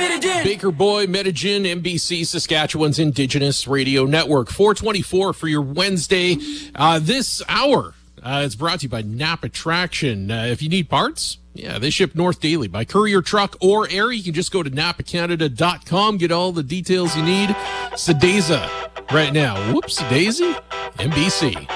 Baker Boy, Medellin, NBC, Saskatchewan's Indigenous Radio Network. 424 for your Wednesday. This hour is brought to you by Napa Traction. If you need parts, they ship north daily by courier, truck, or air. You can just go to napacanada.com, get all the details you need. Sedeza right now. Whoops, Daisy, NBC.